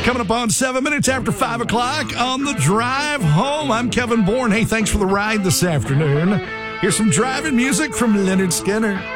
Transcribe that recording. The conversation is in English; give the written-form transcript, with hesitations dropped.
Coming up on 7 minutes after 5 o'clock on the drive home. I'm Kevin Bourne. Hey, thanks for the ride this afternoon. Here's some driving music from Leonard Skinner.